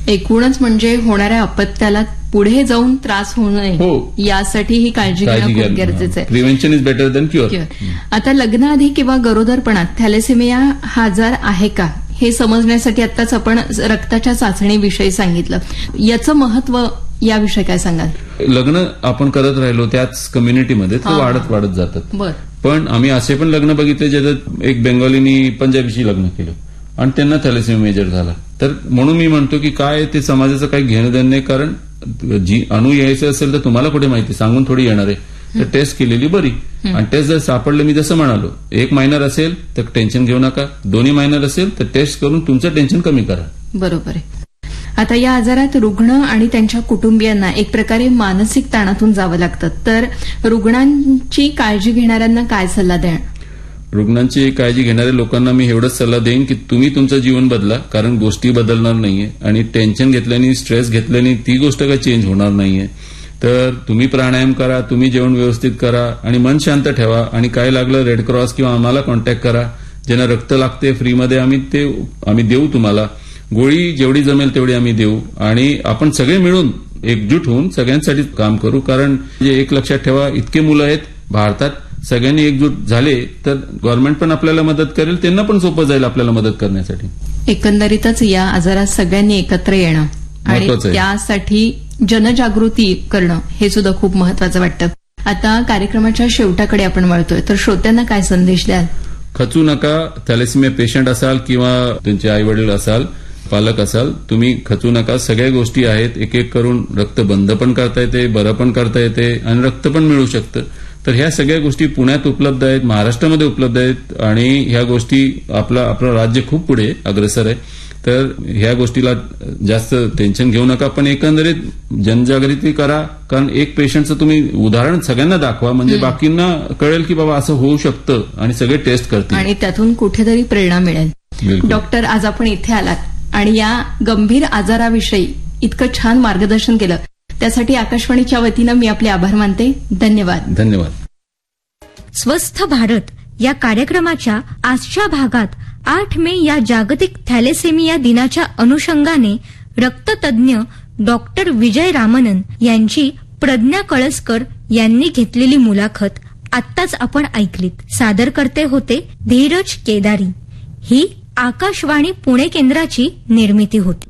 एकूणच म्हणजे होणाऱ्या अपत्याला पुढे जाऊन त्रास होऊ नये यासाठी ही काळजी घेणं खूप गरजेचं आहे. Prevention is better than cure. आता लग्नाआधी किंवा गरोदरपणात थॅलेसेमिया हा आजार आहे का हे समजण्यासाठी आत्ताच आपण रक्ताच्या चाचणीविषयी सांगितलं. याचं महत्व याविषयी काय सांगाल? लग्न आपण करत राहिलो त्याच कम्युनिटीमध्ये ते वाढत जातात. पण आम्ही असे पण लग्न बघितले ज्याच्यात एक बेंगॉलीनी पंजाबीशी लग्न केलं आणि त्यांना थॅलेसेमिया मेजर झाला. तर म्हणून मी म्हणतो की काय ते समाजाचं काही घेणं देणं नाही. कारण जी अणू यायचं असेल तर तुम्हाला कुठे माहिती सांगून थोडी येणार आहे. तर टेस्ट केलेली बरी. आणि टेस्ट जर सापडलं मी जसं म्हणालो एक मायनर असेल तर टेन्शन घेऊ नका, दोन्ही मायनर असेल तर टेस्ट करून तुमचं टेन्शन कमी करा. बरोबर आहे. आता या आजारात रुग्ण आणि त्यांच्या कुटुंबियांना एक प्रकारे मानसिक ताणातून जावं लागतं. तर रुग्णांची काळजी घेणाऱ्यांना काय सल्ला द्या? रुग्णांची काळजी घेणाऱ्या लोकांना मी एवढंच सल्ला देईन की तुम्ही तुमचं जीवन बदला. कारण गोष्टी बदलणार नाहीये आणि टेन्शन घेतल्याने स्ट्रेस घेतल्याने ती गोष्ट काही चेंज होणार नाहीये. तर तुम्ही प्राणायाम करा, तुम्ही जेवण व्यवस्थित करा आणि मन शांत ठेवा. आणि काय लागलं रेड क्रॉस किंवा आम्हाला कॉन्टॅक्ट करा. ज्यांना रक्त लागते फ्रीमध्ये आम्ही देऊ तुम्हाला. गोळी जेवढी जमेल तेवढी आम्ही देऊ आणि आपण सगळे मिळून एकजूट होऊन सगळ्यांसाठी काम करू. कारण एक लक्षात ठेवा इतके मुलं आहेत भारतात, सगळ्यांनी एकजूट झाले तर गव्हर्नमेंट पण आपल्याला मदत करेल, त्यांना पण सोपं जाईल आपल्याला मदत करण्यासाठी. एकंदरीतच या आजारात सगळ्यांनी एकत्र येणं आणि त्यासाठी जनजागृती करणं हे सुद्धा खूप महत्वाचं वाटतं. आता कार्यक्रमाच्या शेवटाकडे आपण वळतोय तर श्रोत्यांना काय संदेश द्याल? खचू नका. थॅलेसेमिया पेशंट असाल किंवा त्यांचे आई वडील असाल, पालक असाल, तुम्ही खचू नका. सगळ्या गोष्टी आहेत. एक एक करून रक्त बंद पण करता येते, बरं पण करता येते आणि रक्त पण मिळू शकतं. तर ह्या सगळ्या गोष्टी पुण्यात उपलब्ध आहेत, महाराष्ट्रामध्ये उपलब्ध आहेत आणि ह्या गोष्टी आपलं राज्य खूप पुढे अग्रेसर आहे. तर ह्या गोष्टीला जास्त टेन्शन घेऊ नका. पण एकंदरीत जनजागृती करा. कारण एक पेशंटचं तुम्ही उदाहरण सगळ्यांना दाखवा म्हणजे बाकींना कळेल की बाबा असं होऊ शकतं आणि सगळे टेस्ट करतील आणि त्यातून कुठेतरी प्रेरणा मिळेल. डॉक्टर, आज आपण इथे आलात आणि या गंभीर आजाराविषयी इतकं छान मार्गदर्शन केलं त्यासाठी आकाशवाणीच्या वतीनं मी आपले आभार मानते. धन्यवाद. धन्यवाद. स्वस्थ भारत या कार्यक्रमाच्या आजच्या भागात 8 मे या जागतिक थॅलेसेमिया दिनाच्या अनुषंगाने रक्ततज्ञ डॉक्टर विजय रामनन यांची प्रज्ञा कळसकर यांनी घेतलेली मुलाखत आत्ताच आपण ऐकलीत. सादरकर्ते होते धीरज केदारी. ही आकाशवाणी पुणे केंद्राची निर्मिती होती.